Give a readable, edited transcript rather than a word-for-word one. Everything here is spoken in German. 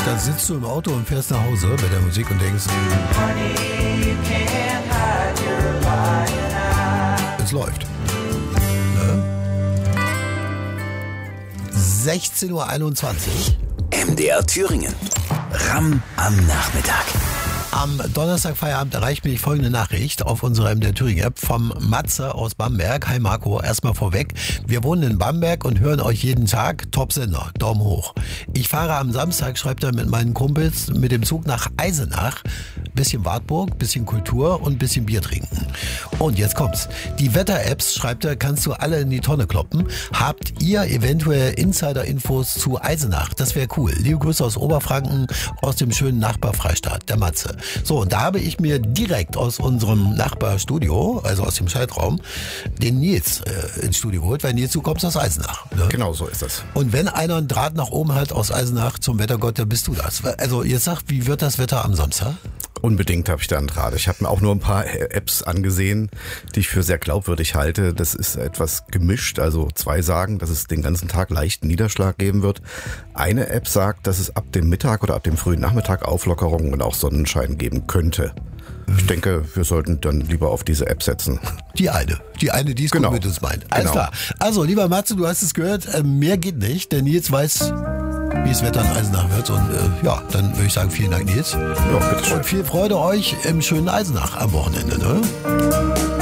Dann sitzt du im Auto und fährst nach Hause bei der Musik und denkst, es läuft. Ne? 16:21 Uhr. MDR Thüringen. Ramm am Nachmittag. Am Donnerstagfeierabend erreicht mich folgende Nachricht auf unserer MDR Thüringen App vom Matze aus Bamberg. Hi Marco, erstmal vorweg. Wir wohnen in Bamberg und hören euch jeden Tag. Top-Sender, Daumen hoch. Ich fahre am Samstag, schreibt er, mit meinen Kumpels mit dem Zug nach Eisenach. Bisschen Wartburg, bisschen Kultur und bisschen Bier trinken. Und jetzt kommt's. Die Wetter-Apps, schreibt er, kannst du alle in die Tonne kloppen. Habt ihr eventuell Insider-Infos zu Eisenach? Das wäre cool. Liebe Grüße aus Oberfranken, aus dem schönen Nachbarfreistaat, der Matze. So, und da habe ich mir direkt aus unserem Nachbarstudio, also aus dem Schaltraum, den Nils ins Studio geholt, weil Nils, du kommst aus Eisenach. Ne? Genau, so ist das. Und wenn einer einen Draht nach oben hat aus Eisenach zum Wettergott, dann bist du das. Also jetzt sag, wie wird das Wetter am Samstag? Unbedingt habe ich da einen Draht. Ich habe mir auch nur ein paar Apps angesehen, die ich für sehr glaubwürdig halte. Das ist etwas gemischt. Also zwei sagen, dass es den ganzen Tag leichten Niederschlag geben wird. Eine App sagt, dass es ab dem Mittag oder ab dem frühen Nachmittag Auflockerungen und auch Sonnenschein geben könnte. Ich denke, wir sollten dann lieber auf diese App setzen. Die eine, die es genau. gut mit uns meint. Alles klar. Also, lieber Matze, du hast es gehört, mehr geht nicht, denn Nils weiß, wie es Wetter in Eisenach wird. Und dann würde ich sagen, vielen Dank, Nils. Ja, bitteschön. Und viel Freude euch im schönen Eisenach am Wochenende. Ne?